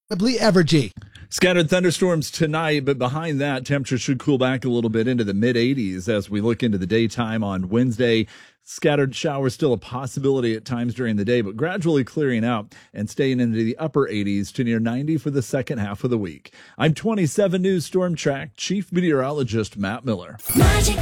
averagey. Scattered thunderstorms tonight, but behind that, temperatures should cool back a little bit into the mid-80s as we look into the daytime on Wednesday. Scattered showers still a possibility at times during the day, but gradually clearing out and staying into the upper 80s to near 90 for the second half of the week. I'm 27 News Storm Track Chief Meteorologist Matt Miller. Magic